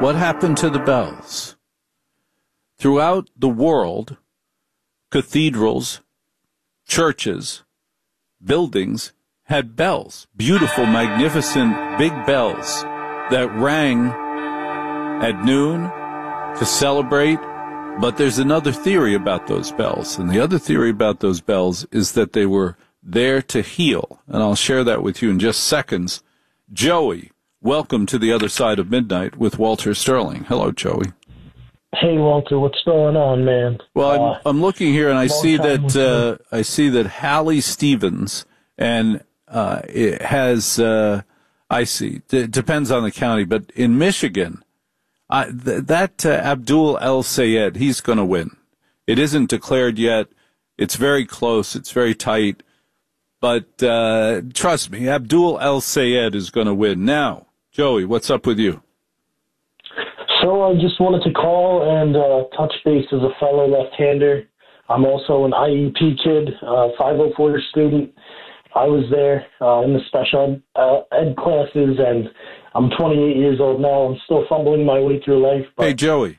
What happened to the bells? Throughout the world, cathedrals, churches, buildings had bells, beautiful, magnificent, big bells that rang at noon to celebrate. But there's another theory about those bells, and the other theory about those bells is that they were there to heal, and I'll share that with you in just seconds. Joey, welcome to the other side of midnight with Walter Sterling. Hello, Joey. Hey, Walter, what's going on, man? Well, I'm looking here, and I see that Hallie Stevens, and it has I see. It depends on the county, but in Michigan, Abdul El Sayed, he's going to win. It isn't declared yet. It's very close. It's very tight. But trust me, Abdul El Sayed is going to win. Now, Joey, what's up with you? So I just wanted to call and touch base as a fellow left-hander. I'm also an IEP kid, 504 student. I was there in the special ed classes, and I'm 28 years old now. I'm still fumbling my way through life. But, hey, Joey.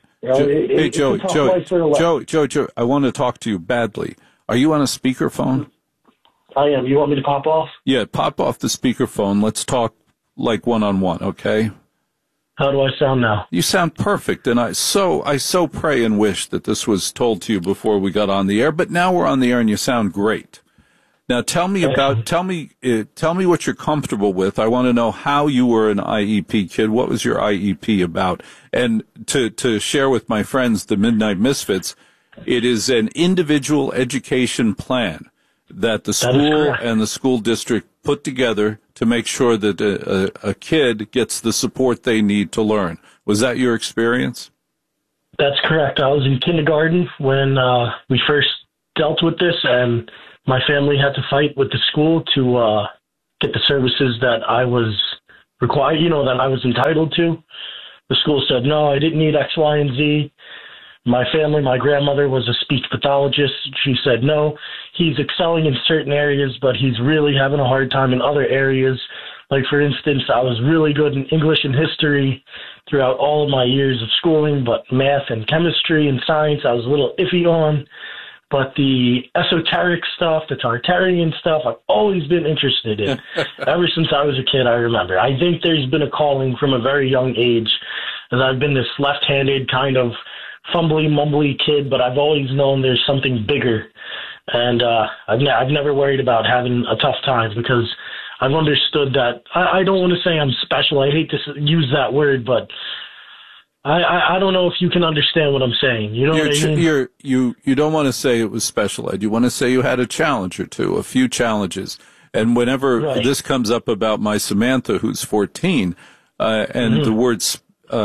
Joey, I want to talk to you badly. Are you on a speakerphone? I am. You want me to pop off? Yeah, pop off the speakerphone. Let's talk like one-on-one, okay? How do I sound now? You sound perfect, and I so pray and wish that this was told to you before we got on the air, but now we're on the air and you sound great. Now tell me what you're comfortable with. I want to know how you were an IEP kid. What was your IEP about? And to share with my friends, the Midnight Misfits, it is an individual education plan that the school and the school district put together to make sure that a kid gets the support they need to learn. Was that your experience? That's correct. I was in kindergarten when we first dealt with this, and my family had to fight with the school to get the services that I was required, that I was entitled to. The school said, no, I didn't need X, Y, and Z. My family, my grandmother was a speech pathologist. She said, no, he's excelling in certain areas, but he's really having a hard time in other areas. Like, for instance, I was really good in English and history throughout all of my years of schooling, but math and chemistry and science I was a little iffy on. But the esoteric stuff, the Tartarian stuff, I've always been interested in. Ever since I was a kid, I remember. I think there's been a calling from a very young age, as I've been this left-handed kind of fumbly, mumbly kid, but I've always known there's something bigger. And I've never worried about having a tough time because I've understood that. I don't want to say I'm special. I hate to use that word, but I don't know if you can understand what I'm saying. You know what I mean? You don't want to say it was special ed. You want to say you had a challenge or two, a few challenges. And whenever this comes up about my Samantha, who's 14, and the words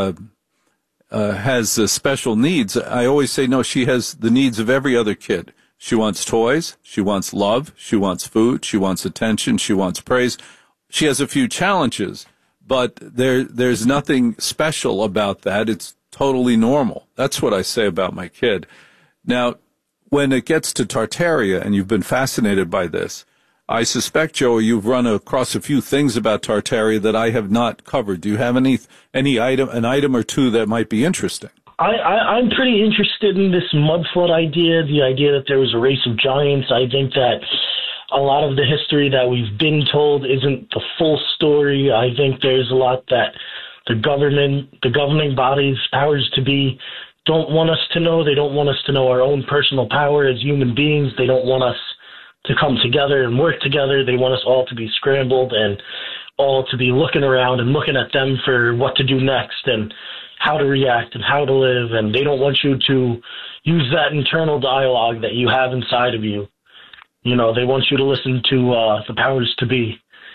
has special needs, I always say, no, she has the needs of every other kid. She wants toys, she wants love, she wants food, she wants attention, she wants praise. She has a few challenges, but there's nothing special about that. It's totally normal. That's what I say about my kid. Now, when it gets to Tartaria, and you've been fascinated by this, I suspect, Joey, you've run across a few things about Tartaria that I have not covered. Do you have an item or two that might be interesting? I'm pretty interested in this mud flood idea, the idea that there was a race of giants. I think that a lot of the history that we've been told isn't the full story. I think there's a lot that the governing bodies, powers to be, don't want us to know. They don't want us to know our own personal power as human beings. They don't want us to come together and work together. They want us all to be scrambled and all to be looking around and looking at them for what to do next and how to react and how to live. And they don't want you to use that internal dialogue that you have inside of you. They want you to listen to the powers to be.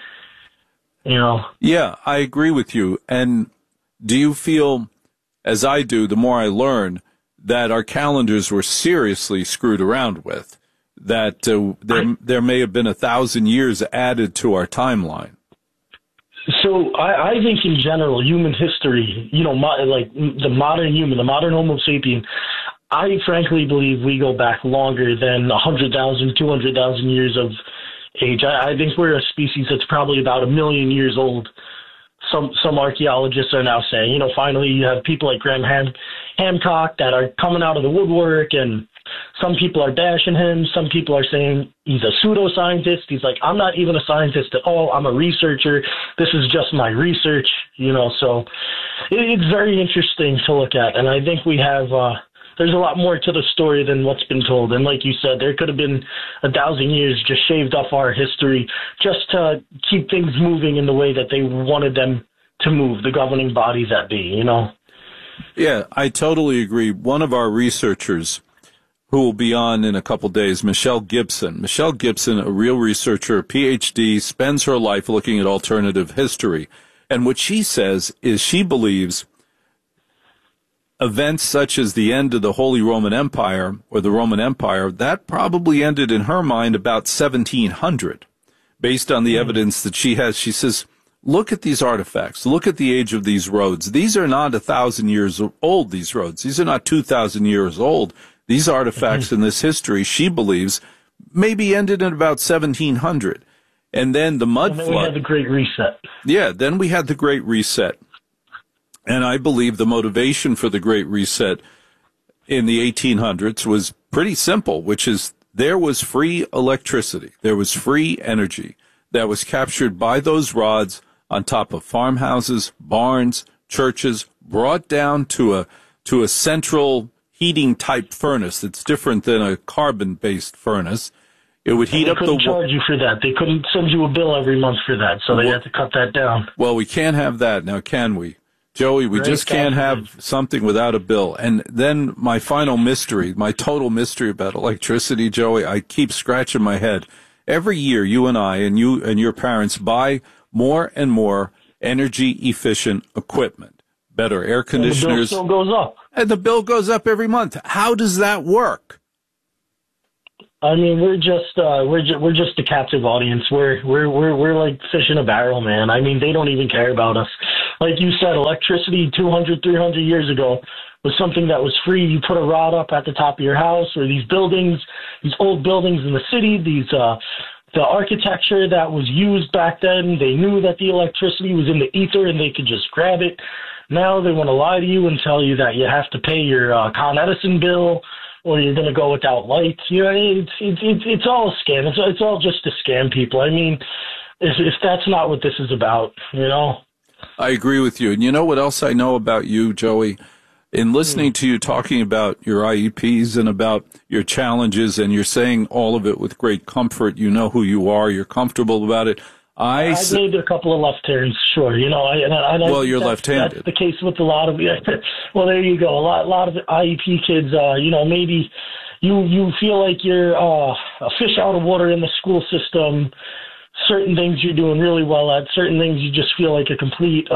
Yeah, I agree with you. And do you feel, as I do, the more I learn, that our calendars were seriously screwed around with? That there may have been 1,000 years added to our timeline? So I think in general, human history, like the modern human, the modern Homo sapien, I frankly believe we go back longer than 100,000, 200,000 years of age. I think we're a species that's probably about 1 million years old. some archaeologists are now saying. You know, finally you have people like Graham Hancock that are coming out of the woodwork, and some people are bashing him. Some people are saying he's a pseudoscientist. He's like, I'm not even a scientist at all. I'm a researcher. This is just my research, you know. So it's very interesting to look at. And I think we have there's a lot more to the story than what's been told. And like you said, there could have been 1,000 years just shaved off our history just to keep things moving in the way that they wanted them to move, the governing bodies that be, you know. Yeah, I totally agree. One of our researchers who will be on in a couple days, Michelle Gibson. Michelle Gibson, a real researcher, a PhD, spends her life looking at alternative history. And what she says is she believes events such as the end of the Holy Roman Empire or the Roman Empire, that probably ended in her mind about 1700. Based on the evidence that she has, she says, look at these artifacts. Look at the age of these roads. These are not 1,000 years old, these roads. These are not 2,000 years old. These artifacts in this history, she believes, maybe ended in about 1700. And then the mud flood. And then we had the Great Reset. Yeah, then we had the Great Reset. And I believe the motivation for the Great Reset in the 1800s was pretty simple, which is there was free electricity. There was free energy that was captured by those rods on top of farmhouses, barns, churches, brought down to a central heating type furnace that's different than a carbon-based furnace. It would heat up the... They couldn't charge you for that. They couldn't send you a bill every month for that, so they had to cut that down. Well, we can't have that now, can we? Joey, we just can't have something without a bill. And then my final mystery, my total mystery about electricity, Joey, I keep scratching my head. Every year, you and I and you and your parents buy more and more energy-efficient equipment, better air conditioners. And the bill still goes up. And the bill goes up every month. How does that work? I mean, we're just a captive audience. We're like fish in a barrel, man. I mean, they don't even care about us. Like you said, electricity 200, 300 years ago was something that was free. You put a rod up at the top of your house, or these buildings, these old buildings in the city, the architecture that was used back then, they knew that the electricity was in the ether and they could just grab it. Now they want to lie to you and tell you that you have to pay your Con Edison bill, or you're going to go without lights. You know, it's all a scam. It's all just to scam people. I mean, if that's not what this is about, you know. I agree with you. And you know what else I know about you, Joey? In listening to you talking about your IEPs and about your challenges, and you're saying all of it with great comfort, you know who you are, you're comfortable about it. I've made a couple of left turns, sure. You know, well, you're left-handed. That's the case with a lot of. Well, there you go. A lot of IEP kids. You know, maybe you feel like you're a fish out of water in the school system. Certain things you're doing really well at. Certain things you just feel like a complete.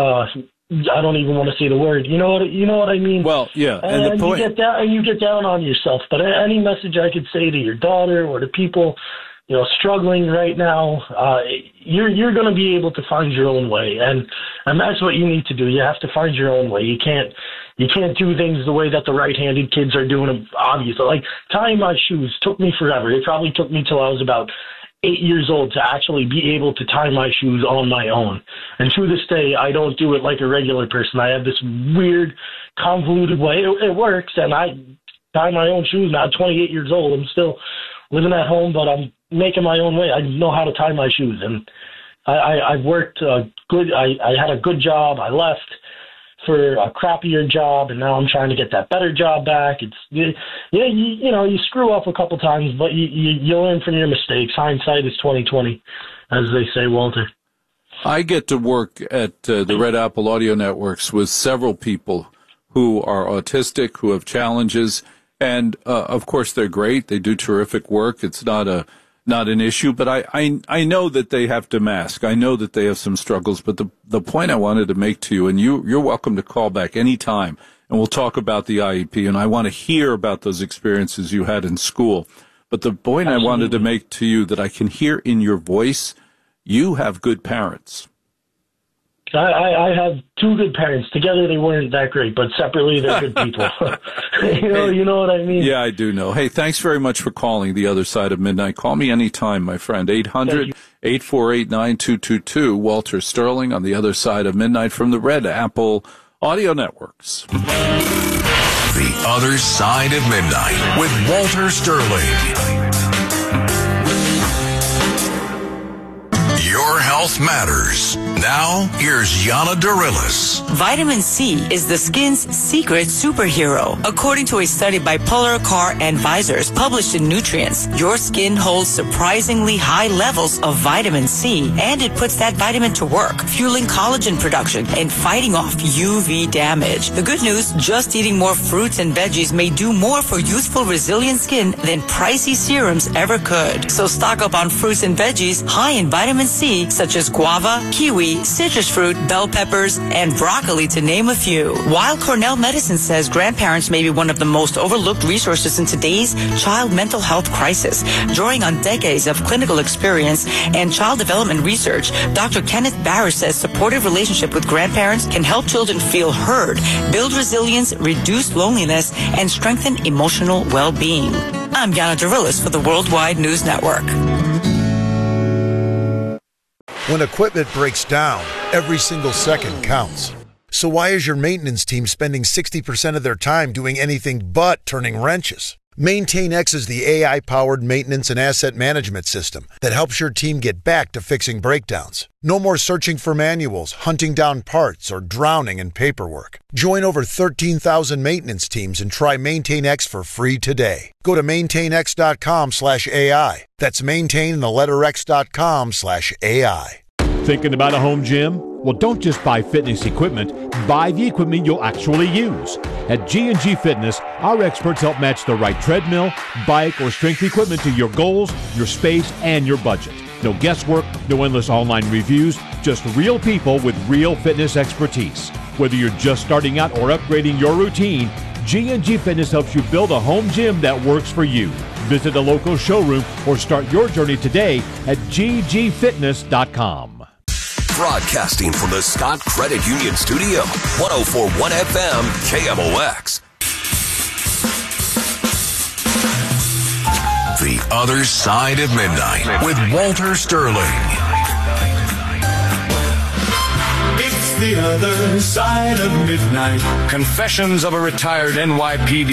I don't even want to say the word. You know what I mean? Well, yeah. And the point, you get down on yourself. But any message I could say to your daughter or to people, you know, struggling right now, you're going to be able to find your own way, and that's what you need to do. You have to find your own way. You can't do things the way that the right-handed kids are doing them. Obviously, like tying my shoes took me forever. It probably took me till I was about 8 years old to actually be able to tie my shoes on my own. And to this day, I don't do it like a regular person. I have this weird, convoluted way. It works, and I tie my own shoes now. 28 years old. I'm still living at home, but I'm making my own way. I know how to tie my shoes, and I've worked good. I had a good job. I left for a crappier job, and now I'm trying to get that better job back. You screw up a couple times, but you learn from your mistakes. Hindsight is 20/20, as they say, Walter. I get to work at the Red Apple Audio Networks with several people who are autistic, who have challenges, and of course they're great. They do terrific work. It's not an issue, but I know that they have to mask. I know that they have some struggles, but the point I wanted to make to you, and you're welcome to call back anytime, and we'll talk about the IEP, and I want to hear about those experiences you had in school. But the point I wanted to make to you that I can hear in your voice, you have good parents. I have two good parents. Together they weren't that great, but separately they're good people. You know what I mean? Yeah, I do know. Hey, thanks very much for calling The Other Side of Midnight. Call me anytime, my friend. 800-848-9222. Walter Sterling on The Other Side of Midnight from the Red Apple Audio Networks. The Other Side of Midnight with Walter Sterling. Your health matters. Now, here's Yana Darilis. Vitamin C is the skin's secret superhero. According to a study by Polar Car Advisors published in Nutrients, your skin holds surprisingly high levels of vitamin C, and it puts that vitamin to work, fueling collagen production and fighting off UV damage. The good news, just eating more fruits and veggies may do more for youthful, resilient skin than pricey serums ever could. So stock up on fruits and veggies high in vitamin C, such as guava, kiwi, citrus fruit, bell peppers, and broccoli, to name a few. While Cornell Medicine says grandparents may be one of the most overlooked resources in today's child mental health crisis, drawing on decades of clinical experience and child development research, Dr. Kenneth Barris says supportive relationship with grandparents can help children feel heard, build resilience, reduce loneliness, and strengthen emotional well-being. I'm Yana Darilis for the Worldwide News Network. When equipment breaks down, every single second counts. So why is your maintenance team spending 60% of their time doing anything but turning wrenches? MaintainX is the AI-powered maintenance and asset management system that helps your team get back to fixing breakdowns. No more searching for manuals, hunting down parts, or drowning in paperwork. Join over 13,000 maintenance teams and try MaintainX for free today. Go to maintainx.com/AI. That's maintain and the letter x.com/AI. Thinking about a home gym? Well, don't just buy fitness equipment. Buy the equipment you'll actually use. At G&G Fitness, our experts help match the right treadmill, bike, or strength equipment to your goals, your space, and your budget. No guesswork, no endless online reviews, just real people with real fitness expertise. Whether you're just starting out or upgrading your routine, G&G Fitness helps you build a home gym that works for you. Visit a local showroom or start your journey today at ggfitness.com. Broadcasting from the Scott Credit Union Studio, 104.1 FM, KMOX. The Other Side of Midnight with Walter Sterling. It's the other side of midnight. Confessions of a retired NYPD